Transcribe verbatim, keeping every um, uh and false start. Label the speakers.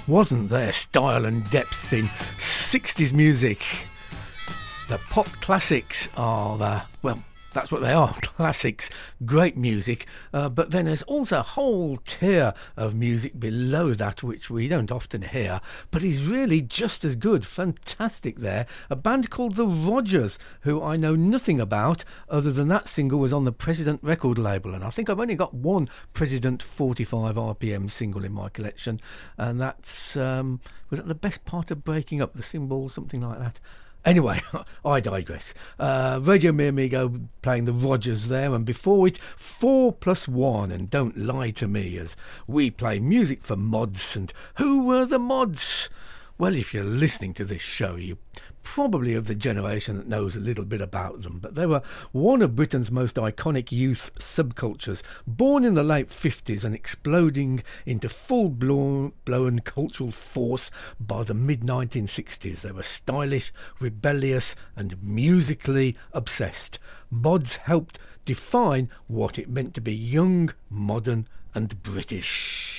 Speaker 1: Wasn't there style and depth in sixties music? The pop classics are the, well, that's what they are, classics, great music, uh, but then there's also a whole tier of music below that which we don't often hear, but is really just as good, fantastic there. A band called The Rodgers, who I know nothing about, other than that single was on the President record label, and I think I've only got one President forty-five R P M single in my collection, and that's, um, was that the best part of breaking up, the cymbals, something like that? Anyway, I digress. Uh, Radio Mi Amigo playing The Rodgers there, and before it, four plus one, and Don't Lie to Me, as we play music for mods. And who were the mods? Well, if you're listening to this show, you probably of the generation that knows a little bit about them, but they were one of Britain's most iconic youth subcultures, born in the late fifties and exploding into full-blown blown cultural force by the mid nineteen sixties. They were stylish, rebellious and musically obsessed. Mods helped define what it meant to be young, modern and British.